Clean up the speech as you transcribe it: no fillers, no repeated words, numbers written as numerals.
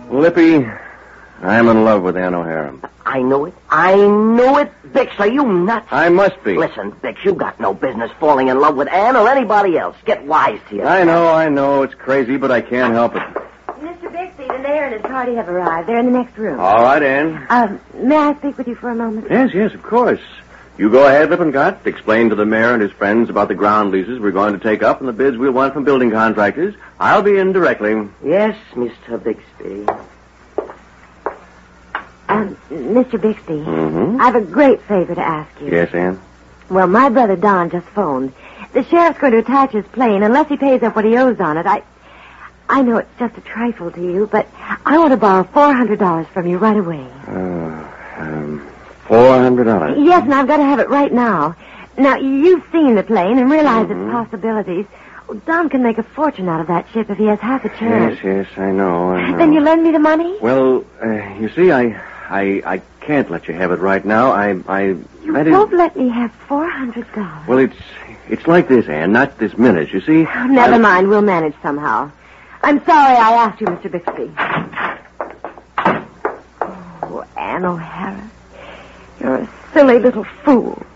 Lippy, I'm in love with Ann O'Hara. I knew it. I knew it. Bix, are you nuts? I must be. Listen, Bix, you got no business falling in love with Ann or anybody else. Get wise to yourself. I know. It's crazy, but I can't help it. Mr. Bixby, the mayor and his party have arrived. They're in the next room. All right, Ann. May I speak with you for a moment? Yes, of course. You go ahead, Lippincott. Explain to the mayor and his friends about the ground leases we're going to take up and the bids we'll want from building contractors. I'll be in directly. Yes, Mr. Bixby. Mr. Bixby, Mm-hmm. I have a great favor to ask you. Yes, Ann? Well, my brother Don just phoned. The sheriff's going to attach his plane unless he pays up what he owes on it. I know it's just a trifle to you, but I want to borrow $400 from you right away. $400? Yes, and I've got to have it right now. Now, you've seen the plane and realize its possibilities. Don can make a fortune out of that ship if he has half a chance. Yes, I know. Then you lend me the money? Well, you see, I can't let you have it right now. You won't let me have $400. Well, it's like this, Ann. Not this minute, you see. Oh, never mind. We'll manage somehow. I'm sorry I asked you, Mr. Bixby. Oh, Ann O'Hara. You're a silly little fool.